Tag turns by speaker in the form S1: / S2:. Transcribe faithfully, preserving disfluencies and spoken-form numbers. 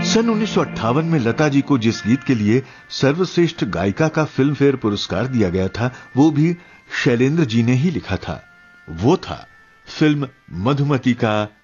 S1: सन उन्नीस सौ अट्ठावन में लता जी को जिस गीत के लिए सर्वश्रेष्ठ गायिका का फिल्म फेयर पुरस्कार दिया गया था, वो भी शैलेंद्र जी ने ही लिखा था। वो था फिल्म मधुमती का